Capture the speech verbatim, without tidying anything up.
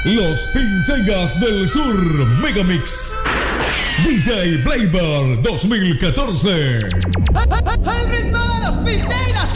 Los Pinchegas del Sur Megamix D J Playbar dos mil catorce. ¡El ritmo de los Pinchegas!